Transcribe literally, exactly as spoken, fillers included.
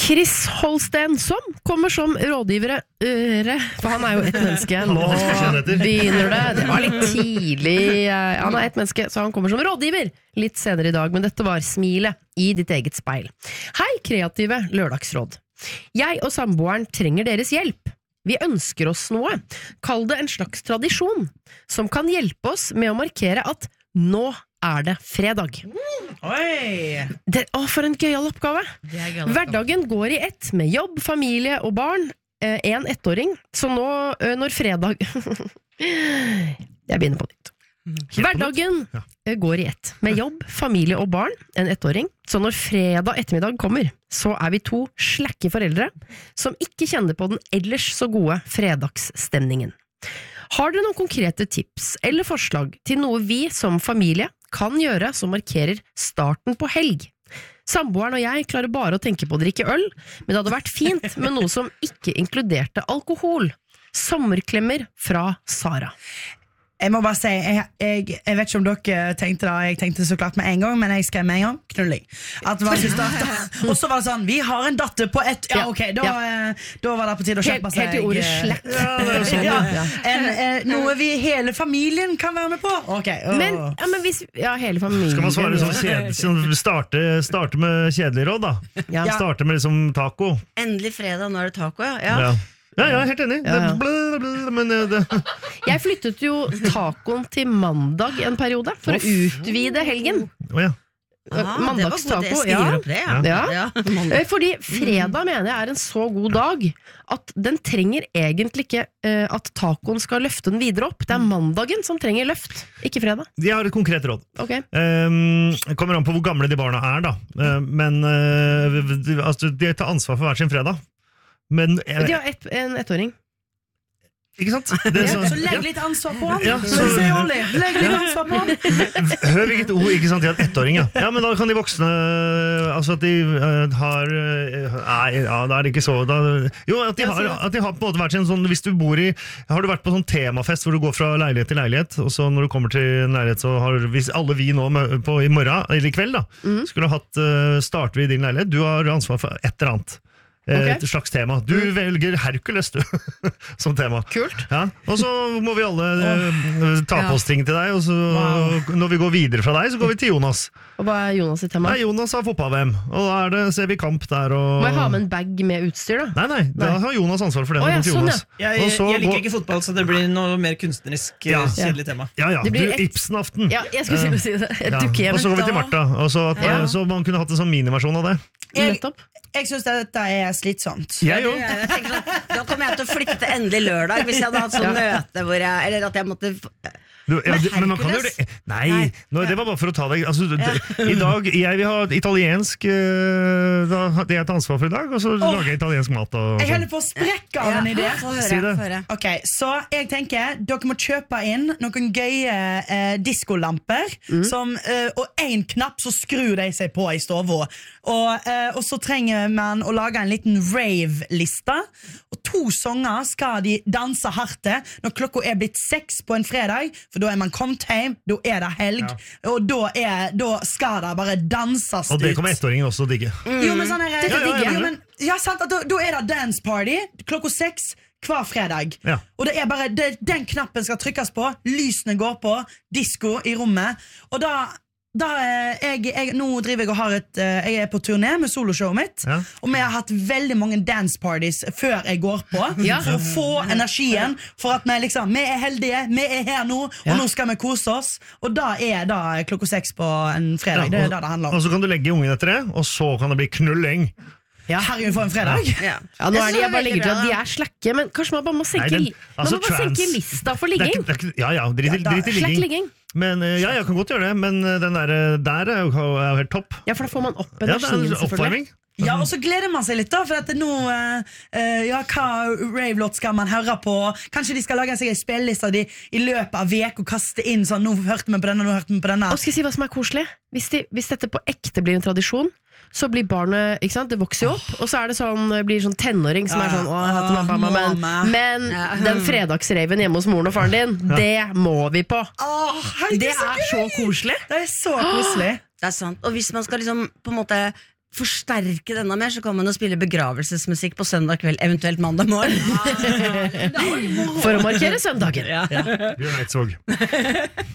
Chris Holsten, som kommer som rådgivere, øre, for han er jo et menneske. Nå begynner det. Det var litt tidlig. Han er et menneske, så han kommer som rådgiver litt senere i dag, men dette var smilet i ditt eget speil. Hei, kreative lørdagsråd. Jeg og samboeren trenger deres hjelp. Vi ønsker oss noe. Kall det en slags tradisjon, som kan hjelpe oss med å markere at nå er det fredag. Oi! Det, å, for en gøyal oppgave. Gøyal Hverdagen går i ett med jobb, familie og barn. Eh, en ettåring. Så nå, eh, når fredag... Jeg begynner på nytt. Hverdagen eh, går i ett med jobb, familie og barn. En ettåring. Så når fredag ettermiddag kommer, så er vi to slakke foreldre som ikke kjenner på den ellers så gode fredagsstemningen. Har dere noen konkrete tips eller forslag til noe vi som familie kan gjøre som markerer starten på helg? Samboeren og jeg klarer bare å tenke på å drikke øl, men det hadde vært fint med noe som ikke inkluderte alkohol. Sommerklemmer fra Sara. Jeg må bare si, jeg, jeg, jeg vet ikke om dere tenkte det, jeg tenkte det så klart med en gang, men jeg skrev med en gang, knulling. At det var så startet. Og så var det sånn, vi har en datter på ett, ja ok, da, ja. Da var det på tide å kjøpe seg. Helt i ordet slett. Ja, det er sånn, ja. Ja. En, eh, noe vi hele familien kan være med på. Ok. Oh. Men, ja, men hvis, ja, hele familien. Skal man svare sånn kjedelig, starte, starte med kjedelig råd da? Ja. Starte med liksom taco. Endelig fredag, nå er det taco, ja. Ja. Ja. Ja, ja, helt enig. Ja, ja. Det, bla, bla, men det. Jeg flyttet jo tacoen til mandag en periode, for å utvide helgen. Oh, ja. Ah, Mandagstaco, ja. Det, ja. Ja. Ja. Fordi fredag mener jeg er en så god dag at den trenger egentlig ikke uh, at tacoen skal løfte den videre opp. Det er mandagen som trenger løft, ikke fredag. Jeg har et konkret råd. Okay. Um, kommer an på hvor gamle de barna er da. Uh, men uh, altså, de tar ansvar for hver sin fredag. Men, uh, de har et, en ettåring. Ikke sant? Det er så, så legg litt ansvar på han. Ja, så, så, legg litt ansvar på han. Hør hvilket ord, ikke sant? De har et ettåring, ja. Ja, men da kan de voksne, altså at de uh, har, uh, nei, ja, da er det ikke så, da, jo, at de, har, at de har på en måte vært en sånn, hvis du bor i, har du vært på sånn temafest hvor du går fra leilighet til leilighet, og så når du kommer til en leilighet, så har, hvis alle vi nå på, i morgen, eller i kveld da, mm. skulle ha hatt, uh, starter vi i din leilighet, du har ansvar for et eller annet. Okay. Et slags tema. Du mm. velger Hercules du som tema. Kult. Ja. Og så må vi alle oh. ta på oss ting til deg, og så wow. Når vi går videre fra deg, så går vi til Jonas. Og hva er Jonas i tema? Nei, Jonas har fotball-V M, og da er det, ser vi kamp der. Og... Må jeg ha med en bag med utstyr da? Nei, nei, da nei. Har Jonas ansvar for det. Oh, ja, sånn, ja. Jeg, jeg, jeg liker ikke fotball, så det blir noe mer kunstnerisk ja. Kjedelig tema. Ja, ja, du, et... Ibsen-aften. Ja, jeg skulle uh, si det. Et ja. Og så går vi til Martha, og så, at, ja. så man kunne hatt en sånn miniversjon av det. Jeg, jeg synes dette er slitsomt. Jeg jo. Jeg sånn, da kommer jeg til å flytte til endelig lørdag hvis jeg hadde hatt sånn møte hvor jeg, eller at jeg måtte du, ja, det, men man kan jo det. Nei, Nei. Nå, det var bare for å ta deg altså, ja. det, I dag, jeg vil ha italiensk uh, da, Det er et ansvar for i dag. Og så oh. lager jeg italiensk mat og, jeg holder på å sprekke av en idé. Si det. Ok, så jeg tenker dere må kjøpe inn noen gøye uh, diskolamper mm. som, uh, og en knapp så skrur de seg på i stova. Og, uh, og så trenger man å lage en liten rave-liste. Og to sanger skal de danse hardt til når klokka er blitt seks på en fredag. For da er man kommet hjem, da er det helg, ja. Og da, er, da skal det bare danses ut. Og det kommer ettåringen også å digge. Mm. Jo, men sånn er det. Ja, ja, ja, jo, men, ja, sant, da, da er det dance party klokka seks hver fredag. Ja. Og det er bare, det, den knappen skal trykkes på, lysene går på, disco i rommet, og da... Da, jeg, jeg, nå driver jeg og har et Jeg er på turné med soloshowet mitt ja. Og vi har hatt veldig mange dance parties før jeg går på ja. For å få energien For at vi liksom, vi er heldige Vi er her nå, og ja. Nå skal vi kose oss Og da er da klokka seks på en fredag ja, og, Det er da det handler om Og så kan du legge ungen etter det Og så kan det bli knulling Ja, herregud for en fredag ja. Ja, nå er de, jeg bare legger til at de er slakke Men kanskje man bare må senke, Nei, den, altså, man må bare senke lista for ligging det er, det er, Ja, ja, drit i ligging. ligging Men ja, jeg kan godt gjøre det, men den der, der er jo helt topp. Ja, for da får man opp energien, ja, oppvarming. Ja, og så gleder man seg litt da, for at nå, uh, ja, hva rave-låt skal man høre på? Kanskje de skal lage seg en spilleliste de i løpet av vek og kaste inn sånn, nå hørte vi på denne, nå hørte vi på denne. Og skal jeg si hva som er koselig? Hvis, de, hvis dette på ekte blir en tradisjon, så blir barnet, ikke sant, det vokser jo opp, og så er det sånn, blir sånn tenåring som er sånn, åh, jeg hater mamma, men, men den fredagsreven hjemme hos moren og faren din, det må vi på. Det er så koselig. Det er så koselig. Det er sant, og hvis man skal liksom på en måte forsterke denne mer, så kan man jo spille begravelsesmusikk på søndag kveld, eventuelt mandag morgen. For å markere søndagen. Ja. Bjørn Eidsvåg.